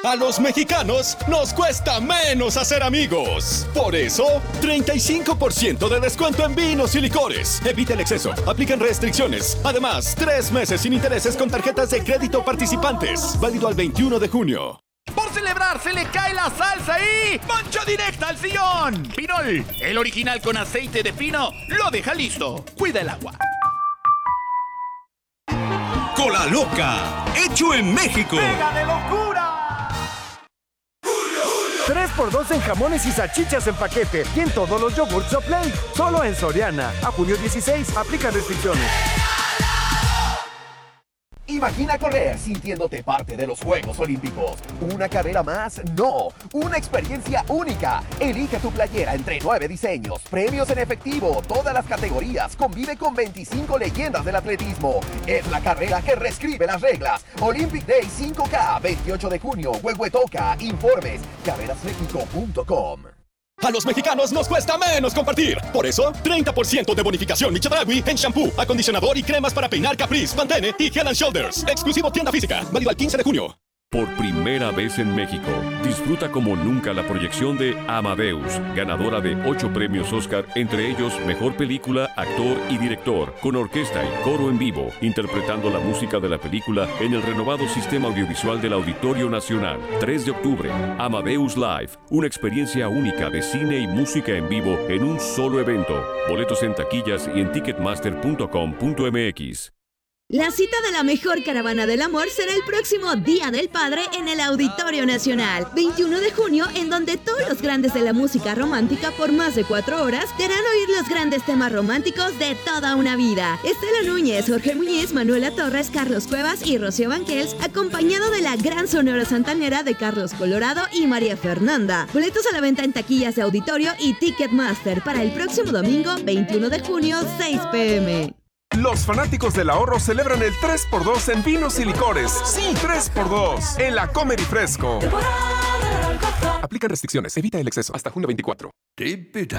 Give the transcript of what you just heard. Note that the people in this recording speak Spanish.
A los mexicanos nos cuesta menos hacer amigos. Por eso, 35% de descuento en vinos y licores. Evita el exceso. Aplican restricciones. Además, 3 meses sin intereses con tarjetas de crédito participantes. Válido al 21 de junio. Por celebrar se le cae la salsa y ¡mancha directa al sillón! Pinol, el original con aceite de pino, lo deja listo. Cuida el agua. Cola Loca, hecho en México. ¡Pega de locura! 3x2 en jamones y salchichas en paquete y en todos los yogurts Soplay. Solo en Soriana. A junio 16. Aplica restricciones. Imagina correr sintiéndote parte de los Juegos Olímpicos. ¿Una carrera más? No. Una experiencia única. Elige tu playera entre 9 diseños, premios en efectivo, todas las categorías. Convive con 25 leyendas del atletismo. Es la carrera que reescribe las reglas. Olympic Day 5K, 28 de junio, Huehuetoca. Informes, carrerasmexico.com. A los mexicanos nos cuesta menos compartir. Por eso, 30% de bonificación Michedragui en shampoo, acondicionador y cremas para peinar Caprice, Pantene y Head & Shoulders. Exclusivo tienda física. Válido al 15 de junio. Por primera vez en México, disfruta como nunca la proyección de Amadeus, ganadora de 8 premios Oscar, entre ellos Mejor Película, Actor y Director, con orquesta y coro en vivo, interpretando la música de la película en el renovado sistema audiovisual del Auditorio Nacional. 3 de octubre, Amadeus Live, una experiencia única de cine y música en vivo en un solo evento. Boletos en taquillas y en ticketmaster.com.mx. La cita de la mejor caravana del amor será el próximo Día del Padre en el Auditorio Nacional, 21 de junio, en donde todos los grandes de la música romántica por más de 4 horas te harán oír los grandes temas románticos de toda una vida. Estela Núñez, Jorge Muñiz, Manuela Torres, Carlos Cuevas y Rocío Banquels, acompañado de la gran Sonora Santanera de Carlos Colorado y María Fernanda. Boletos a la venta en taquillas de Auditorio y Ticketmaster para el próximo domingo, 21 de junio, 6 p.m. Los fanáticos del ahorro celebran el 3x2 en vinos y licores. Sí, 3x2 en la Comer y Fresco. Aplican restricciones. Evita el exceso. Hasta junio 24.